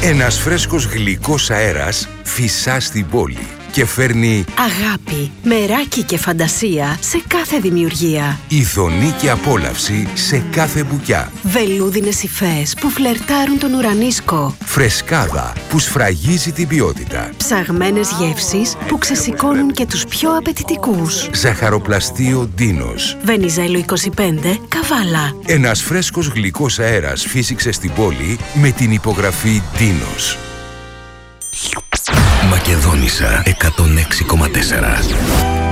Ένας φρέσκος γλυκός αέρας φυσά στην πόλη και φέρνει αγάπη, μεράκι και φαντασία σε κάθε δημιουργία. ειδονή και απόλαυση σε κάθε μπουκιά. Βελούδινες υφές που φλερτάρουν τον ουρανίσκο. Φρεσκάδα που σφραγίζει την ποιότητα. Ψαγμένες γεύσεις που ξεσηκώνουν και τους πιο απαιτητικούς. Ζαχαροπλαστείο Ντίνος. Βενιζέλο 25, Καβάλα. Ένας φρέσκος γλυκός αέρας φύσηξε στην πόλη με την υπογραφή Ντίνος. Μακεδόνισσα 106,4.